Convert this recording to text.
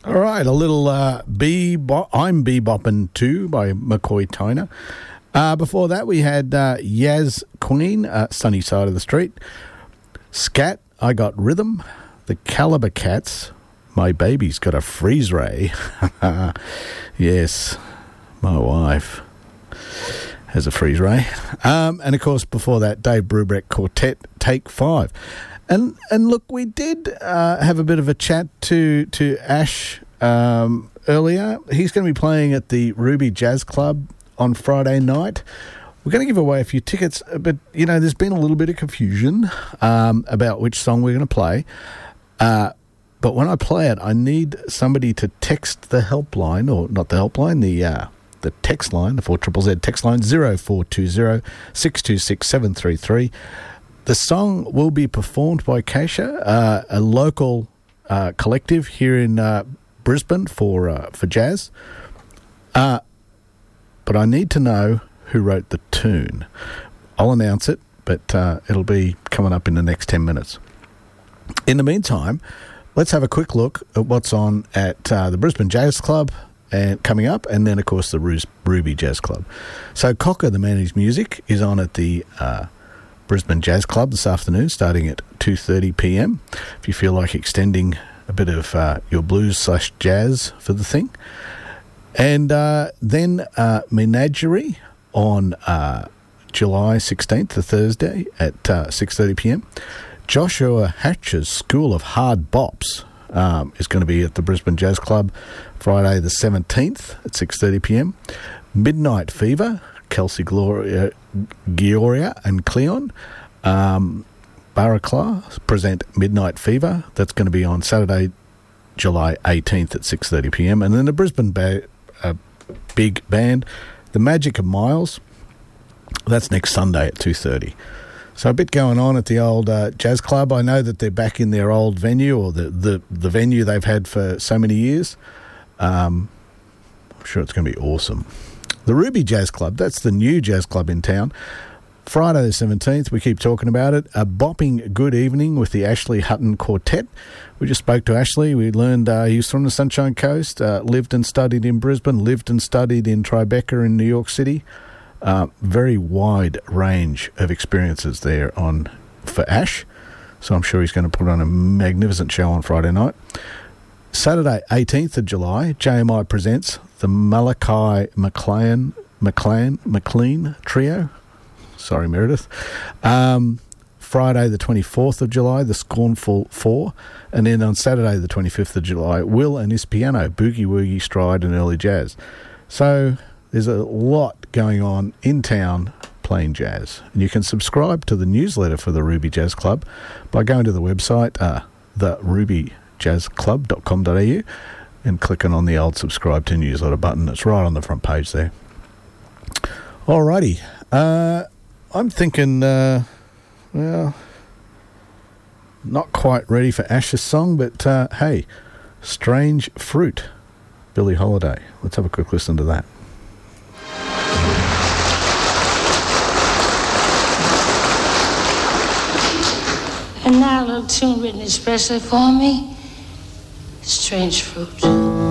All right, a little I'm Beboppin' Too by McCoy Tyner. Before that, we had Yaz Queen, Sunny Side of the Street. Scat, I Got Rhythm. The Caliber Cats, My Baby's Got a Freeze Ray. Yes, my wife has a freeze ray. And, of course, before that, Dave Brubeck Quartet, Take 5. And look, we did have a bit of a chat to Ash earlier. He's going to be playing at the Ruby Jazz Club on Friday night. We're going to give away a few tickets, but, you know, there's been a little bit of confusion about which song we're going to play. But when I play it, I need somebody to text the helpline, or not the helpline, the text line, the 4ZZZ text line, 0420 626 733. The song will be performed by Keisha, a local collective here in Brisbane for jazz. But I need to know who wrote the tune. I'll announce it, but it'll be coming up in the next 10 minutes. In the meantime, let's have a quick look at what's on at the Brisbane Jazz Club and coming up, and then, of course, the Ruby Jazz Club. So Cocker, the man whose music, is on at the Brisbane Jazz Club this afternoon, starting at 2:30 p.m. If you feel like extending a bit of your blues/jazz for the thing. And then Menagerie on July 16th, the Thursday, at 6:30 p.m. Joshua Hatch's School of Hard Bops is going to be at the Brisbane Jazz Club Friday the 17th at 6:30 p.m. Midnight Fever, Kelsey Gloria and Cleon. Barakla present Midnight Fever. That's going to be on Saturday, July 18th at 6:30 p.m. And then the Brisbane big band, The Magic of Miles. That's next Sunday at 2:30. So a bit going on at the old jazz club. I know that they're back in their old venue, or the venue they've had for so many years. I'm sure it's going to be awesome. The Ruby Jazz Club, that's the new jazz club in town. Friday the 17th, we keep talking about it. A bopping good evening with the Ashley Hutton Quartet. We just spoke to Ashley. We learned he's from the Sunshine Coast, lived and studied in Brisbane, lived and studied in Tribeca in New York City. Very wide range of experiences there for Ash. So I'm sure he's going to put on a magnificent show on Friday night. Saturday, 18th of July, JMI presents the Malachi McLean Trio. Sorry, Meredith. Friday, the 24th of July, the Scornful Four. And then on Saturday, the 25th of July, Will and his piano, Boogie Woogie, Stride and Early Jazz. So there's a lot going on in town playing jazz. And you can subscribe to the newsletter for the Ruby Jazz Club by going to the website, therubyjazzclub.com.au, and clicking on the old subscribe to newsletter button. It's right on the front page there. Alrighty. I'm thinking, well, not quite ready for Ash's song, but hey, Strange Fruit, Billie Holiday. Let's have a quick listen to that. And now a little tune written especially for me, Strange Fruit.